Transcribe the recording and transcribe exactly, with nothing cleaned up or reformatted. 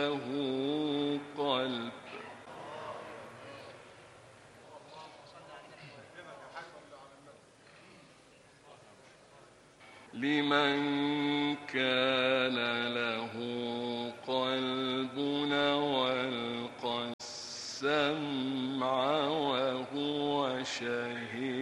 له قلب. لمن كان له قلب والقى السمع وهو شهيد.